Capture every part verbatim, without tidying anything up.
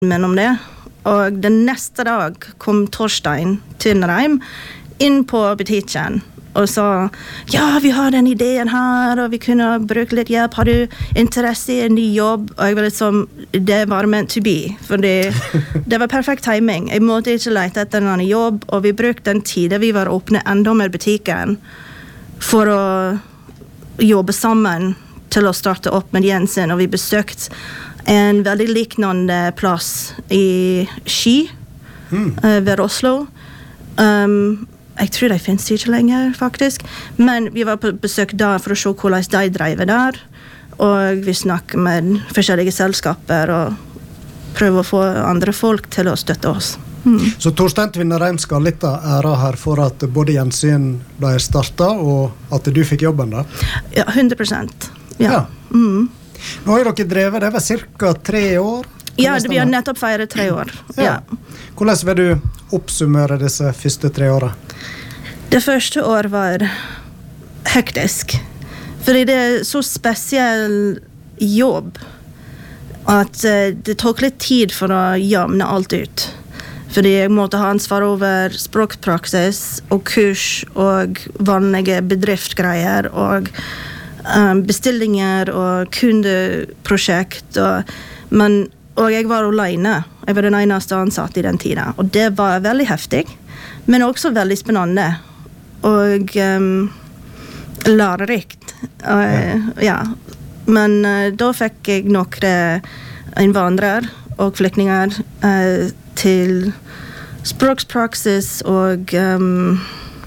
men om det. Og den neste dag kom Torstein Tynnereim inn på butikken og sa, ja, vi har den ideen her, og vi kunne bruke litt hjelp. Har du interesse i en ny jobb? Og jeg var litt som, det var meant to be, for det, det var perfekt timing. Jeg måtte ikke lete etter en annen jobb, og vi brukte den tiden vi var åpne enda med butikken for å jobbe sammen til å starte opp med Jensen, og vi besøkte en veldig liknande plass i Ski, mm. uh, ved Oslo. Um, jeg tror de finnes ikke lenger, faktisk. Men vi var på besøk da for å se hvordan de drev der, og vi snakket med forskjellige selskaper og prøve å få andre folk til å støtte oss. Mm. Så Torstein Tynnereim skal litt av æra her for at både Gjensyn ble startet, og at du fikk jobben da? Ja, hundre prosent. Ja. ja. Mm. Nå har dere drevet, det var cirka tre år? Ja, vi har nettopp feiret tre år. Ja. Ja. Hvordan vil du oppsummere disse første tre årene? Det første år var hektisk. Fordi det er så spesiell jobb at uh, det tok litt tid for å jamne alt ut. Fordi jeg måtte ha ansvar over språkpraksis og kurs og vanlige bedriftgreier og Um, bestillinger og kundeprojekt og, men, og jeg var alene. Jeg var den eneste ansatt i den tiden, og det var veldig heftig, men også veldig spennende og um, lærerikt og, ja. Men uh, da fikk jeg noen innvandrere og flyktninger uh, til språkpraksis og um,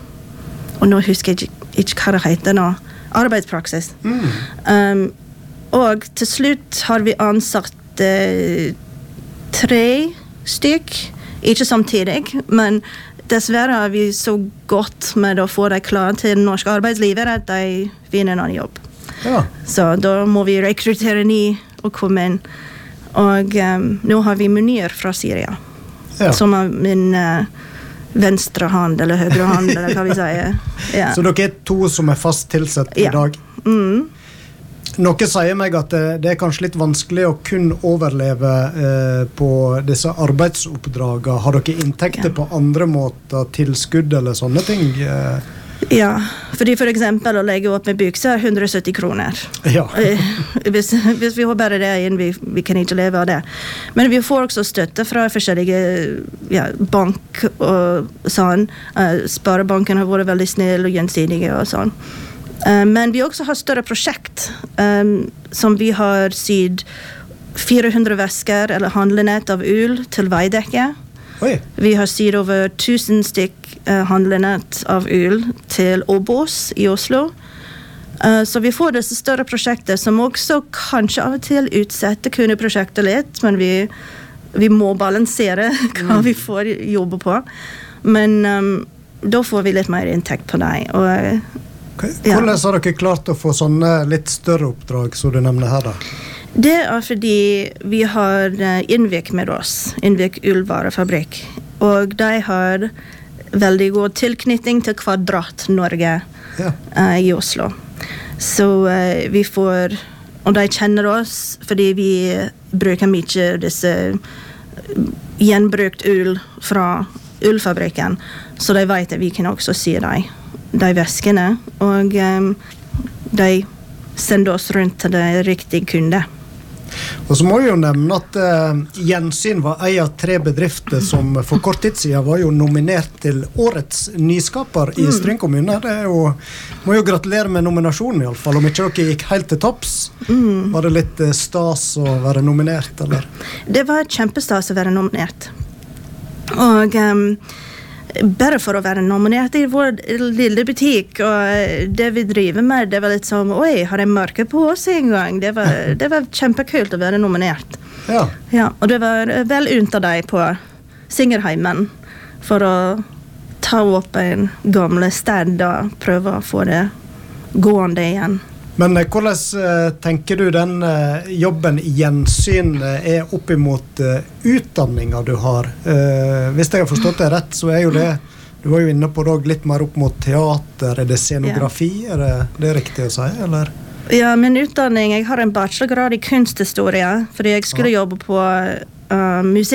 og nå husker jeg ikke, ikke hva det heter nå, arbeidspraksis. Mm. Um, og til slutt har vi ansatt uh, tre stykk, ikke samtidig, men dessverre har vi så godt med å få dem klar til norsk arbeidslivet at de finner en annen jobb. Ja. Så da må vi rekruttere ny og komme inn. Og um, nå har vi Munir fra Syria, ja. Som er min uh, venstre hand eller høyre hand, eller hva vi sier. Ja. Så dere er to som er fast tilsett i ja. dag? Mm. Noe sier meg at det, det er kanskje litt vanskelig å kun overleve eh, på disse arbeidsoppdragene. Har dere inntekter ja. På andre måter, tilskudd eller sånne ting? Eh? Ja, fordi for eksempel å legge opp med bukse er hundre og sytti kroner. Ja. hvis, hvis vi har bare det inn, vi, vi kan ikke leve av det. Men vi får også støtte fra forskjellige ja, bank og sånn. Uh, Sparebanken har vært veldig snill og gjensidige og sånn. Uh, men vi også har større prosjekt um, som vi har sydd fire hundre vesker eller handlenett av ull til veidekke. Oi. Vi har sydd over tusen stykk uh, handlenett av ull til Obos i Oslo. Uh, så vi får disse større prosjekter som også kanskje av og til utsetter kundeprosjekter litt, men vi, vi må balansere hva mm. vi får jobbe på. Men um, da får vi litt mer inntekt på deg. Og, okay. Hvordan har dere klart å få sånne litt større oppdrag som du nevner her da? Det er fordi vi har Innvik med oss, Innvik Ullvarefabrikk, og de har veldig god tilknytning til Kvadrat Norge ja. uh, i Oslo. Så uh, vi får, og de kjenner oss fordi vi bruker mye disse gjenbrukt ull fra ullfabrikken, så de vet at vi kan også sy de, de veskene, og um, de sender oss rundt til det riktige kunde. Og så må vi jo nevne at uh, Gjensyn var en av tre bedrifter som for kort tid siden var jo nominert til Årets nyskaper i Stryn kommune. Det er jo, må jo gratulere med nominasjonen i alle fall, om ikke dere gikk helt til topps. Mm. Var det litt uh, stas å være nominert, eller? Det var kjempestas å være nominert. Og um, bare for å være nominert i vår lille butikk, og det vi driver med, det var litt som, oi, har jeg mørke på oss en gang? Det var, det var kjempekult å være nominert. Ja. Ja, og det var vel unt av deg på Singerheimen for å ta opp en gamle sted og prøve å få det gående igjen. Men hvordan uh, tenker du den uh, jobben i Gjensyn uh, er opp imot uh, utdanningen du har? Uh, hvis jeg har forstått det rett, så er jo det, du var jo inne på det, litt mer opp mot teater, er det scenografi, ja. Er det, det er riktig å si, eller? Ja, min utdanning, jeg har en bachelorgrad i kunsthistorie, fordi jeg skulle ja. jobbe på uh, museet